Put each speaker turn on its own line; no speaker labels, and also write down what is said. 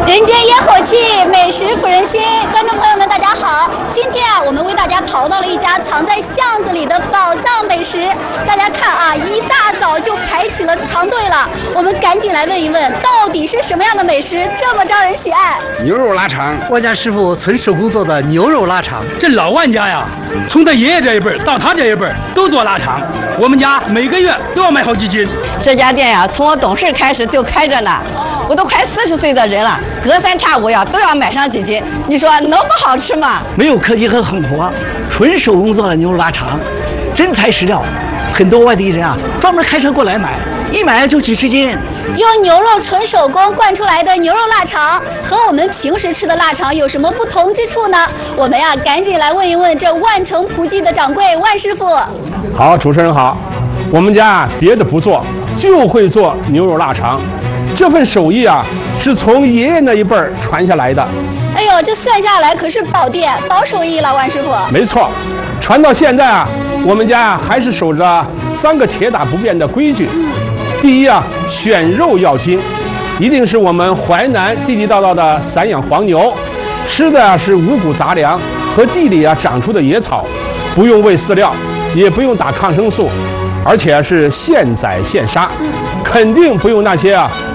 人间烟火气，美食抚人心。观众朋友们，大家好！今天我们为大家淘到了一家藏在巷子里的宝藏美食。大家看啊，一大早就排起了长队了。我们赶紧来问一问，到底是什么样的美食这么招人喜爱？
牛肉腊肠，
我家师傅纯手工做的牛肉腊肠。
这老万家呀，从他爷爷这一辈到他这一辈都做腊肠，我们家每个月都要买好几斤。
这家店呀，从我懂事开始就开着呢。我都快40岁的人了，隔三差五呀都要买上几斤，你说能不好吃吗？
没有科技和狠活，纯手工做的牛肉腊肠，真材实料。很多外地人啊，专门开车过来买，一买就几十斤。
用牛肉纯手工灌出来的牛肉腊肠，和我们平时吃的腊肠有什么不同之处呢？我们呀，赶紧来问一问这万城葡记的掌柜万师傅。
好，主持人好，我们家别的不做，就会做牛肉腊肠。这份手艺啊，是从爷爷那一辈儿传下来的。
哎呦，这算下来可是宝店、宝手艺了，万师傅。
没错，传到现在啊，我们家还是守着3个铁打不变的规矩。第一啊，选肉要精，一定是我们淮南地地道道的散养黄牛，吃的啊是五谷杂粮和地里啊长出的野草，不用喂饲料，也不用打抗生素，而且是现宰现杀。肯定不用那些啊